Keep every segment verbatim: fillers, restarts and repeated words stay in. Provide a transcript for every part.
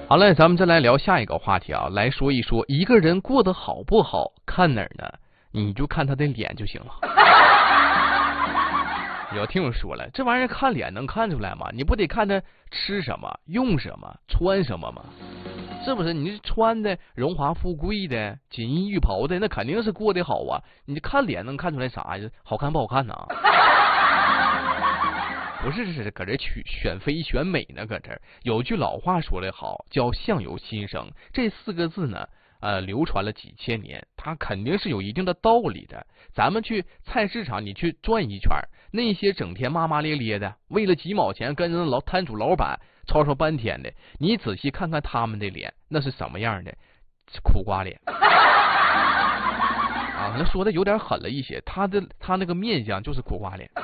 好了，咱们再来聊下一个话题啊，来说一说一个人过得好不好，看哪儿呢？你就看他的脸就行了。有听我说了，这玩意儿看脸能看出来吗？你不得看他吃什么、用什么、穿什么吗？是不是？你是穿的荣华富贵的、锦衣玉袍的，那肯定是过得好啊。你看脸能看出来啥呀？好看不好看呢？不是是搁这取选妃选美呢，搁这有句老话说得好，叫相由心生。这四个字呢，呃，流传了几千年，它肯定是有一定的道理的。咱们去菜市场，你去转一圈，那些整天骂骂咧咧的，为了几毛钱跟人老摊主老板吵吵半天的，你仔细看看他们的脸，那是什么样的？苦瓜脸。啊，那说的有点狠了一些，他的他那个面相就是苦瓜脸。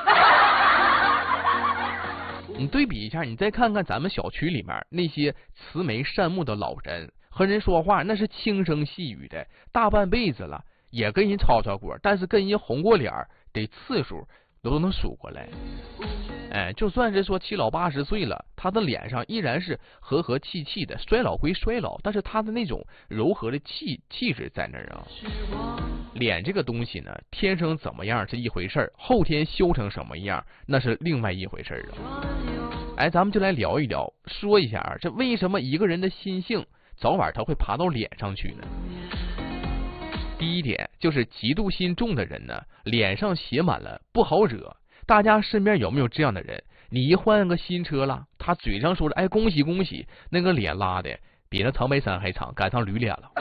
你对比一下，你再看看咱们小区里面那些慈眉善目的老人，和人说话那是轻声细语的，大半辈子了也跟人吵吵过，但是跟人红过脸的次数都能数过来。哎，就算是说七老八十岁了，他的脸上依然是和和气气的，衰老归衰老，但是他的那种柔和的气气质在那儿啊。脸这个东西呢，天生怎么样是一回事儿，后天修成什么样那是另外一回事儿啊。哎，咱们就来聊一聊，说一下啊，这为什么一个人的心性早晚他会爬到脸上去呢？第一点就是嫉妒心重的人呢，脸上写满了不好惹。大家身边有没有这样的人？你一换个新车了，他嘴上说着哎恭喜恭喜，那个脸拉的比那长白山还长，赶上驴脸了。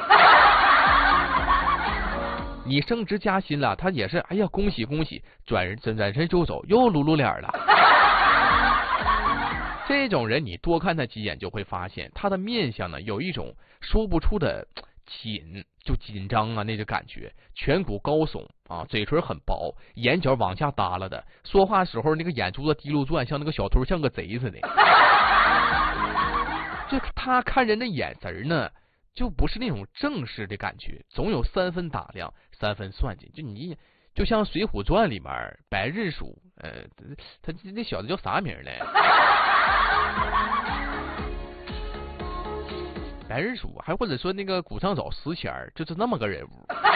你升职加薪了，他也是哎呀恭喜恭喜，转转转身就走，又撸撸脸了。这种人你多看他几眼，就会发现他的面相呢有一种说不出的紧，就紧张啊那种感觉，颧骨高耸啊，嘴唇很薄，眼角往下耷拉的，说话时候那个眼珠子滴溜转，像那个小偷，像个贼似的。就他看人的眼神呢，就不是那种正式的感觉，总有三分打量，三分算计。就你就像《水浒传》里面白日鼠，呃，他那小子叫啥名来？白日鼠，还或者说那个古上早石钱儿，就是那么个人物。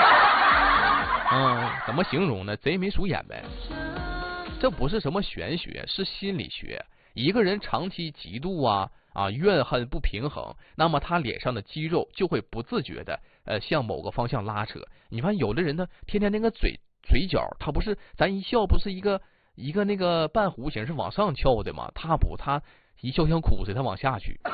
嗯，怎么形容呢？贼眉鼠眼呗。这不是什么玄学，是心理学。一个人长期嫉妒啊啊怨恨不平衡，那么他脸上的肌肉就会不自觉的呃向某个方向拉扯。你发现有的人呢，天天那个嘴嘴角，他不是咱一笑不是一个一个那个半弧形是往上翘的吗？他不，他一笑像苦似的，他往下去。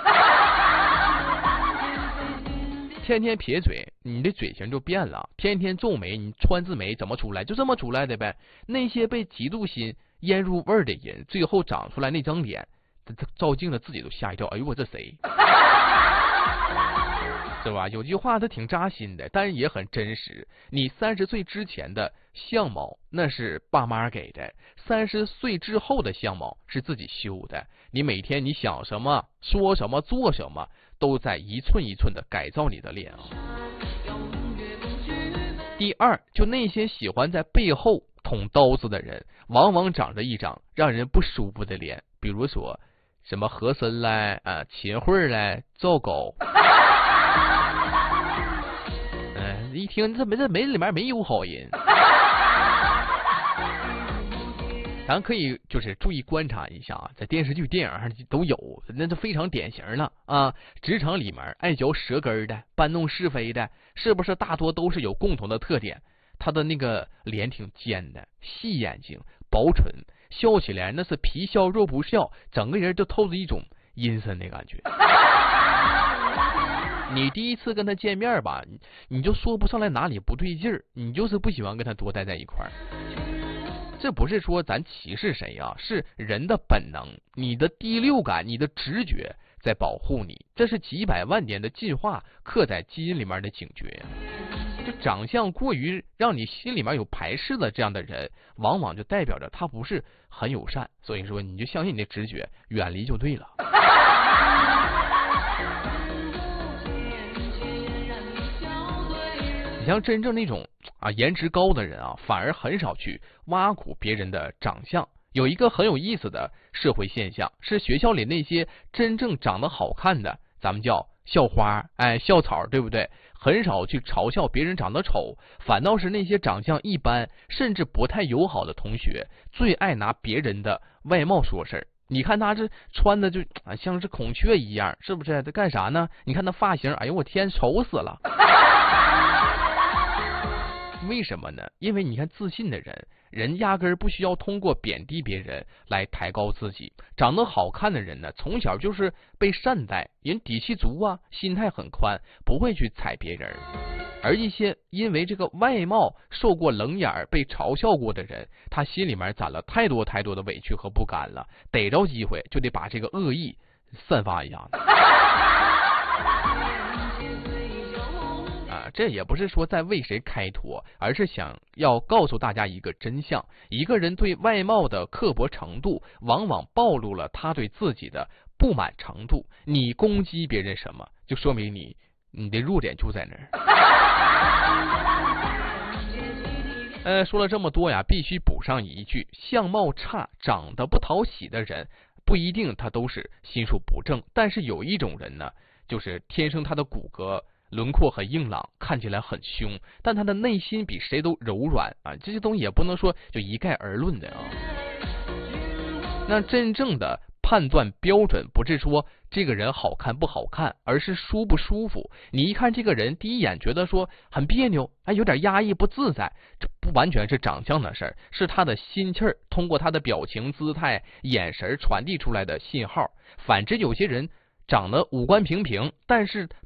天天撇嘴，你的嘴型就变了；天天皱眉，你川字眉怎么出来？就这么出来的呗。那些被嫉妒心腌入味儿的人，最后长出来那张脸，他照镜子自己都吓一跳。哎呦我这谁？是吧？有句话它挺扎心的，但是也很真实。你三十岁之前的相貌那是爸妈给的，三十岁之后的相貌是自己修的。你每天你想什么、说什么、做什么，都在一寸一寸的改造你的脸啊。第二，就那些喜欢在背后捅刀子的人，往往长着一张让人不舒服的脸，比如说什么和珅来啊、秦桧来、赵狗。嗯，一听这没这没里面没有好人。咱可以就是注意观察一下啊，在电视剧、电影上都有，那就非常典型了啊。职场里面爱嚼舌根的、搬弄是非的，是不是大多都是有共同的特点？他的那个脸挺尖的，细眼睛、薄唇，笑起来那是皮笑肉不笑，整个人就透着一种阴森的感觉。你第一次跟他见面吧，你你就说不上来哪里不对劲儿，你就是不喜欢跟他多待在一块儿。这不是说咱歧视谁啊，是人的本能，你的第六感、你的直觉在保护你，这是几百万年的进化刻在基因里面的警觉。这长相过于让你心里面有排斥的这样的人，往往就代表着他不是很友善，所以说你就相信你的直觉，远离就对了。你像真正那种啊颜值高的人啊，反而很少去挖苦别人的长相。有一个很有意思的社会现象，是学校里那些真正长得好看的，咱们叫校花，哎，校草，对不对？很少去嘲笑别人长得丑，反倒是那些长相一般甚至不太友好的同学，最爱拿别人的外貌说事儿。你看他这穿的就啊像是孔雀一样，是不是？在干啥呢？你看他发型，哎呦我天，丑死了！为什么呢？因为你看自信的人，人压根儿不需要通过贬低别人来抬高自己。长得好看的人呢，从小就是被善待，人底气足啊，心态很宽，不会去踩别人。而一些因为这个外貌受过冷眼被嘲笑过的人，他心里面攒了太多太多的委屈和不甘了，逮着机会就得把这个恶意散发一下子。这也不是说在为谁开脱，而是想要告诉大家一个真相：一个人对外貌的刻薄程度，往往暴露了他对自己的不满程度。你攻击别人什么，就说明你你的弱点就在那儿。呃，说了这么多呀，必须补上一句：相貌差、长得不讨喜的人，不一定他都是心术不正，但是有一种人呢，就是天生他的骨骼轮廓很硬朗，看起来很凶，但他的内心比谁都柔软啊！这些东西也不能说就一概而论的啊。那真正的判断标准不是说这个人好看不好看，而是舒不舒服。你一看这个人，第一眼觉得说很别扭，哎，有点压抑不自在，这不完全是长相的事儿，是他的心气儿通过他的表情、姿态、眼神传递出来的信号。反之，有些人长得五官平平，但是